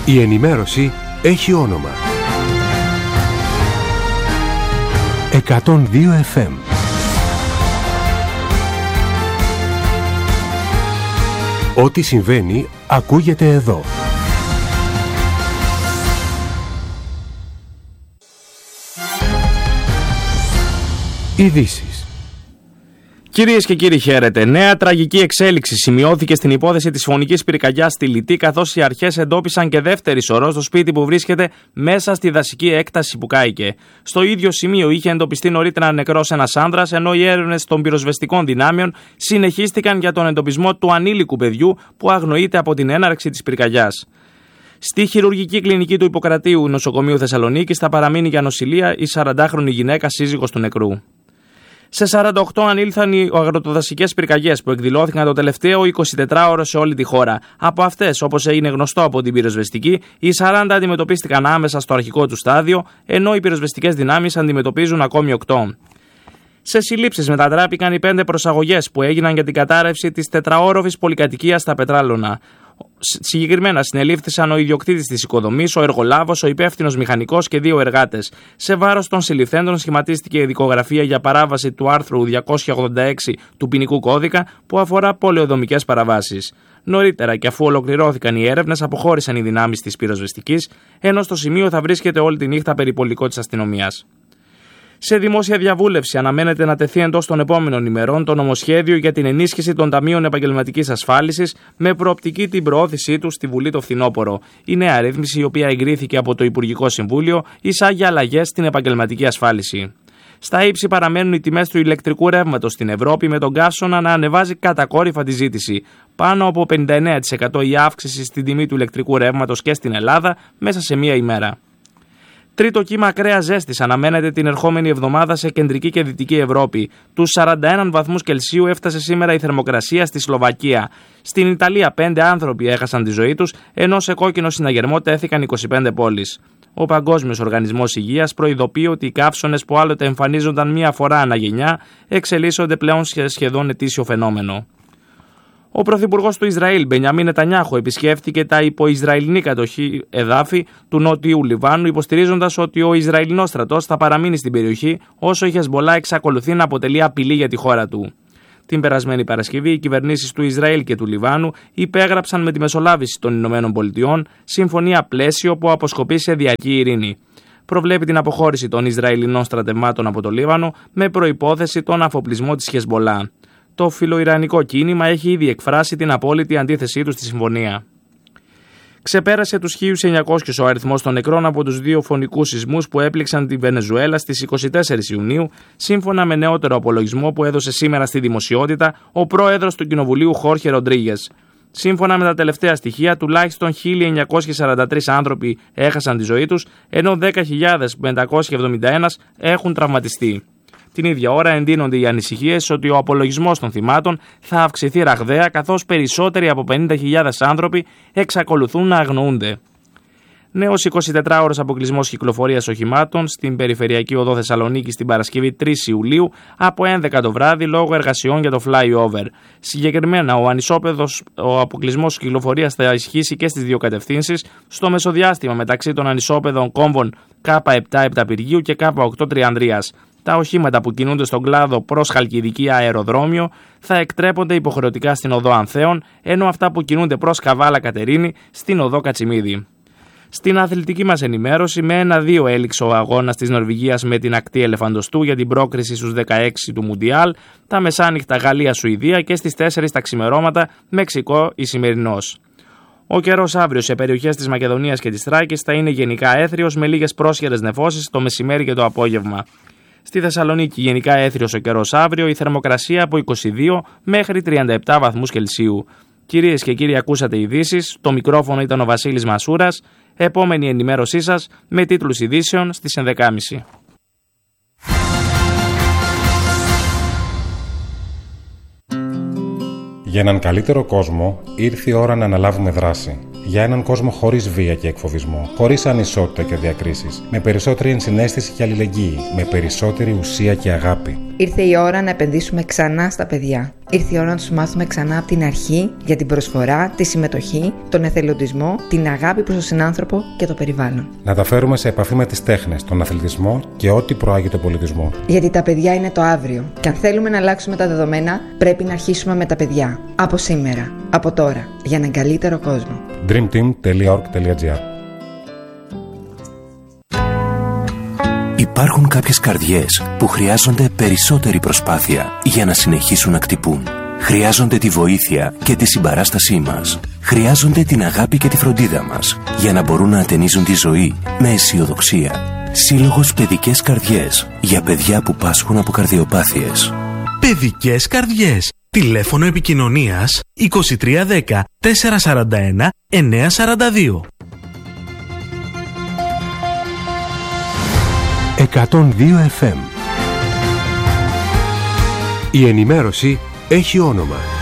Η ενημέρωση έχει όνομα. 102 FM. Ό,τι συμβαίνει ακούγεται εδώ. Ειδήσεις. Κυρίες και κύριοι, χαίρετε. Νέα τραγική εξέλιξη σημειώθηκε στην υπόθεση της φωνικής πυρκαγιάς στη Λυτή, καθώς οι αρχές εντόπισαν και δεύτερη σωρό στο σπίτι που βρίσκεται μέσα στη δασική έκταση που κάηκε. Στο ίδιο σημείο είχε εντοπιστεί νωρίτερα νεκρός ένας άνδρας, ενώ οι έρευνες των πυροσβεστικών δυνάμεων συνεχίστηκαν για τον εντοπισμό του ανήλικου παιδιού που αγνοείται από την έναρξη της πυρκαγιάς. Στη χειρουργική κλινική του Ιπποκρατίου νοσοκομείου Θεσσαλονίκης θα παραμείνει για νοσηλεία η 40χρονη γυναίκα σύζυγος του νεκρού. Σε 48 ανήλθαν οι αγροτοδασικές πυρκαγιές που εκδηλώθηκαν το τελευταίο 24ωρο σε όλη τη χώρα. Από αυτές, όπως είναι γνωστό από την πυροσβεστική, οι 40 αντιμετωπίστηκαν άμεσα στο αρχικό του στάδιο, ενώ οι πυροσβεστικές δυνάμεις αντιμετωπίζουν ακόμη 8. Σε συλλήψεις μετατράπηκαν οι 5 προσαγωγές που έγιναν για την κατάρρευση της 4όροφης πολυκατοικίας στα Πετράλωνα. Συγκεκριμένα συνελήφθησαν ο ιδιοκτήτης της οικοδομής, ο εργολάβος, ο υπεύθυνος μηχανικός και 2 εργάτες. Σε βάρος των συλληφθέντων σχηματίστηκε η δικογραφία για παράβαση του άρθρου 286 του ποινικού κώδικα που αφορά πολεοδομικές παραβάσεις. Νωρίτερα, και αφού ολοκληρώθηκαν οι έρευνες, αποχώρησαν οι δυνάμεις της πυροσβεστικής, ενώ στο σημείο θα βρίσκεται όλη τη νύχτα περιπολικό της αστυνομίας. Σε δημόσια διαβούλευση αναμένεται να τεθεί εντός των επόμενων ημερών το νομοσχέδιο για την ενίσχυση των ταμείων επαγγελματικής ασφάλισης με προοπτική την προώθησή του στη Βουλή το φθινόπωρο. Η νέα ρύθμιση, η οποία εγκρίθηκε από το Υπουργικό Συμβούλιο, εισάγει αλλαγές στην επαγγελματική ασφάλιση. Στα ύψη παραμένουν οι τιμές του ηλεκτρικού ρεύματος στην Ευρώπη, με τον καύσωνα να ανεβάζει κατακόρυφα τη ζήτηση. Πάνω από 59% η αύξηση στην τιμή του ηλεκτρικού ρεύματος και στην Ελλάδα μέσα σε μία ημέρα. Τρίτο κύμα ακραίας ζέστης αναμένεται την ερχόμενη εβδομάδα σε κεντρική και δυτική Ευρώπη. Τους 41 βαθμούς Κελσίου έφτασε σήμερα η θερμοκρασία στη Σλοβακία. Στην Ιταλία 5 άνθρωποι έχασαν τη ζωή τους, ενώ σε κόκκινο συναγερμό τέθηκαν 25 πόλεις. Ο Παγκόσμιος Οργανισμός Υγείας προειδοποιεί ότι οι καύσωνες που άλλοτε εμφανίζονταν μία φορά ανά γενιά εξελίσσονται πλέον σε σχεδόν ετήσιο φαινόμενο. Ο πρωθυπουργός του Ισραήλ, Μπενιαμίν Νετανιάχου, επισκέφθηκε τα υποϊσραηλινή κατοχή εδάφη του νότιου Λιβάνου, υποστηρίζοντας ότι ο Ισραηλινός στρατός θα παραμείνει στην περιοχή όσο η Χεσμολάχ εξακολουθεί να αποτελεί απειλή για τη χώρα του. Την περασμένη Παρασκευή, οι κυβερνήσεις του Ισραήλ και του Λιβάνου υπέγραψαν με τη μεσολάβηση των Ηνωμένων Πολιτειών συμφωνία πλαίσιο που αποσκοπεί σε διαρκή ειρήνη. Προβλέπει την αποχώρηση των Ισραηλινών στρατευμάτων από το Λίβανο με προϋπόθεση τον αφοπλισμό της Χεσμολάχ. Το φιλοϊρανικό κίνημα έχει ήδη εκφράσει την απόλυτη αντίθεσή του στη συμφωνία. Ξεπέρασε τους 1.900 ο αριθμός των νεκρών από τους 2 φωνικούς σεισμούς που έπληξαν τη Βενεζουέλα στις 24 Ιουνίου, σύμφωνα με νεότερο απολογισμό που έδωσε σήμερα στη δημοσιότητα ο πρόεδρος του Κοινοβουλίου Χόρχε Ροντρίγες. Σύμφωνα με τα τελευταία στοιχεία, τουλάχιστον 1.943 άνθρωποι έχασαν τη ζωή τους, ενώ 10.571 έχουν τραυματιστεί. Την ίδια ώρα εντείνονται οι ανησυχίες ότι ο απολογισμός των θυμάτων θα αυξηθεί ραγδαία, καθώς περισσότεροι από 50.000 άνθρωποι εξακολουθούν να αγνοούνται. Νέος 24ωρος αποκλεισμός κυκλοφορίας οχημάτων στην περιφερειακή οδό Θεσσαλονίκη την Παρασκευή 3 Ιουλίου από 11 το βράδυ λόγω εργασιών για το flyover. Συγκεκριμένα, ο αποκλεισμός κυκλοφορίας θα ισχύσει και στις 2 κατευθύνσεις στο μεσοδιάστημα μεταξύ των ανισόπεδων κόμβων K7 Επταπηργίου και K8 Τριανδρίας. Τα οχήματα που κινούνται στον κλάδο προς Χαλκιδική αεροδρόμιο θα εκτρέπονται υποχρεωτικά στην οδό Ανθέων, ενώ αυτά που κινούνται προς Καβάλα Κατερίνη στην οδό Κατσιμίδη. Στην αθλητική μας ενημέρωση, με 1-2 έληξε ο αγώνας της Νορβηγίας με την ακτή Ελεφαντοστού για την πρόκριση στους 16 του Μουντιάλ, τα μεσάνυχτα Γαλλία-Σουηδία και στις 4 τα ξημερώματα Μεξικό-Ισημερινός. Ο καιρός αύριο σε περιοχές της Μακεδονίας και της Θράκης θα είναι γενικά έθριος με λίγες πρόσχερες νεφώσεις το μεσημέρι και το απόγευμα. Στη Θεσσαλονίκη γενικά έθριος ο καιρός αύριο, η θερμοκρασία από 22 μέχρι 37 βαθμούς Κελσίου. Κυρίες και κύριοι, ακούσατε ειδήσεις, το μικρόφωνο ήταν ο Βασίλης Μασούρας, επόμενη ενημέρωσή σας με τίτλους ειδήσεων στις 11.30. Για έναν καλύτερο κόσμο ήρθε η ώρα να αναλάβουμε δράση. Για έναν κόσμο χωρίς βία και εκφοβισμό, χωρίς ανισότητα και διακρίσεις, με περισσότερη ενσυναίσθηση και αλληλεγγύη, με περισσότερη ουσία και αγάπη. Ήρθε η ώρα να επενδύσουμε ξανά στα παιδιά. Ήρθε η ώρα να τους μάθουμε ξανά από την αρχή για την προσφορά, τη συμμετοχή, τον εθελοντισμό, την αγάπη προς τον συνάνθρωπο και το περιβάλλον. Να τα φέρουμε σε επαφή με τις τέχνες, τον αθλητισμό και ό,τι προάγει τον πολιτισμό. Γιατί τα παιδιά είναι το αύριο. Και αν θέλουμε να αλλάξουμε τα δεδομένα, πρέπει να αρχίσουμε με τα παιδιά. Από σήμερα, από τώρα, για έναν καλύτερο κόσμο. dreamteam.org.gr. Υπάρχουν κάποιες καρδιές που χρειάζονται περισσότερη προσπάθεια για να συνεχίσουν να χτυπούν. Χρειάζονται τη βοήθεια και τη συμπαράστασή μας. Χρειάζονται την αγάπη και τη φροντίδα μας για να μπορούν να ατενίζουν τη ζωή με αισιοδοξία. Σύλλογος Παιδικές Καρδιές για παιδιά που πάσχουν από καρδιοπάθειες. Παιδικές Καρδιές. Τηλέφωνο επικοινωνίας 2310 441 942. 102 FM. Η ενημέρωση έχει όνομα.